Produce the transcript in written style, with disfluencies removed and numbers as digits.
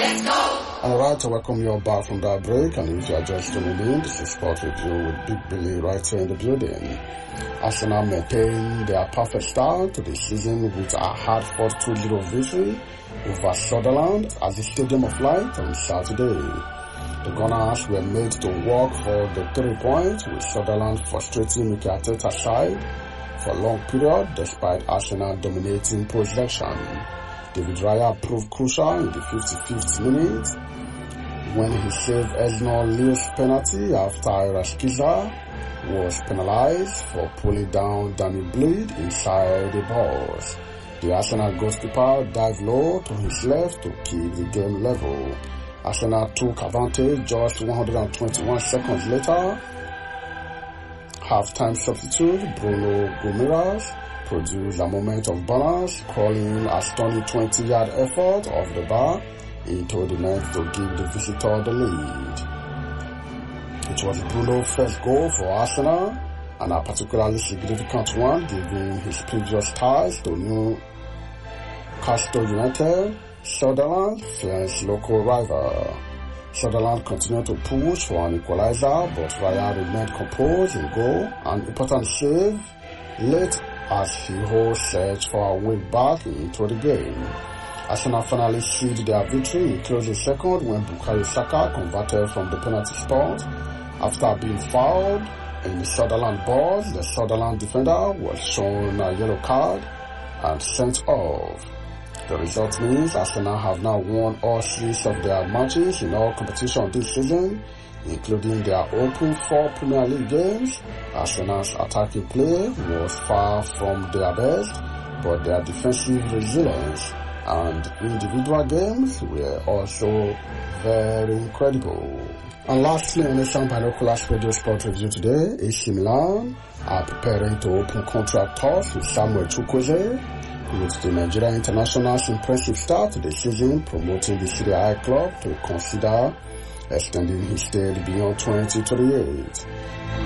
Alright, I welcome you all back from that break, and if you are just tuning in, this is Sport Review with Big Billy right here in the building. Arsenal maintained their perfect start to the season with a hard-fought 2-0 victory over Sunderland at the Stadium of Light on Saturday. The Gunners were made to work for the 3 points, with Sunderland frustrating Mikel Arteta's side for a long period despite Arsenal dominating possession. David Raya proved crucial in the 55th minute when he saved Eznor Leo's penalty after Rashica was penalized for pulling down Danny Bleed inside the box. The Arsenal goalkeeper dived low to his left to keep the game level. Arsenal took advantage just 121 seconds later. Half-time substitute Bruno Guimaraes produced a moment of balance, crawling a stunning 20-yard effort off the bar into the net to give the visitor the lead. It was Bruno's first goal for Arsenal, and a particularly significant one given his previous ties to Newcastle United, Sunderland, fierce local rival. Sunderland continued to push for an equalizer, but Raya remained composed in goal, an important save late as he holds search for a way back into the game. Arsenal finally sealed their victory in closing second when Bukayo Saka converted from the penalty spot. After being fouled in the Sunderland box, the Sunderland defender was shown a yellow card and sent off. The result means Arsenal have now won all 6 of their matches in all competitions this season, including their open 4 Premier League games. Arsenal's attacking play was far from their best, but their defensive resilience and individual games were also very incredible. And lastly, on the Sound Binoculars Radio Sport Review today, AC Milan are preparing to open contract talks with Samuel Chukwueze, with the Nigerian international's impressive start to the season promoting the Serie A club to consider extending his stay beyond 2028.